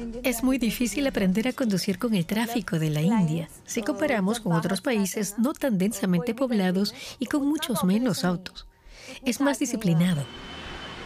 Es muy difícil aprender a conducir con el tráfico de la India, si comparamos con otros países no tan densamente poblados y con muchos menos autos. Es más disciplinado,